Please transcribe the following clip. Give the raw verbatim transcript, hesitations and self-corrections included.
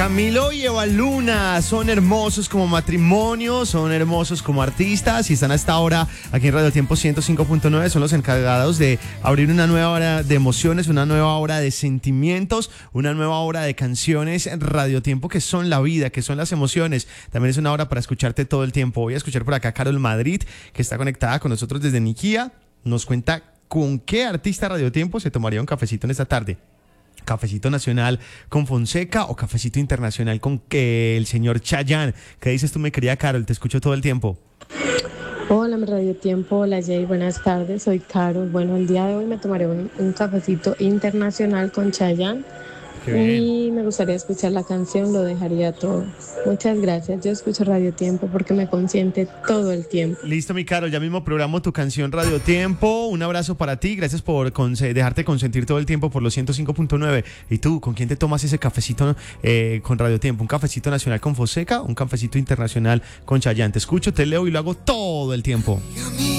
Camilo y Eva Luna son hermosos como matrimonio, son hermosos como artistas y están hasta ahora aquí en Radio Tiempo ciento cinco punto nueve. Son los encargados de abrir una nueva hora de emociones, una nueva hora de sentimientos, una nueva hora de canciones en Radio Tiempo que son la vida, que son las emociones. También es una hora para escucharte todo el tiempo. Voy a escuchar por acá a Carol Madrid, que está conectada con nosotros desde Niquía. Nos cuenta con qué artista Radio Tiempo se tomaría un cafecito en esta tarde. ¿Cafecito nacional con Fonseca o cafecito internacional con que el señor Chayanne? ¿Qué dices tú, mi querida Carol? Te escucho todo el tiempo. Hola, mi Radio Tiempo. Hola, Jay. Buenas tardes. Soy Carol. Bueno, el día de hoy me tomaré un, un cafecito internacional con Chayanne. Y me gustaría escuchar la canción Lo Dejaría Todo. Muchas gracias. Yo escucho Radio Tiempo porque me consiente todo el tiempo. Listo, mi Carol. Ya mismo programo tu canción Radio Tiempo. Un abrazo para ti. Gracias por conse- dejarte consentir todo el tiempo por los ciento cinco punto nueve. ¿Y tú, con quién te tomas ese cafecito eh, con Radio Tiempo? ¿Un cafecito nacional con Fonseca o un cafecito internacional con Chayanne? Te escucho, te leo y lo hago todo el tiempo.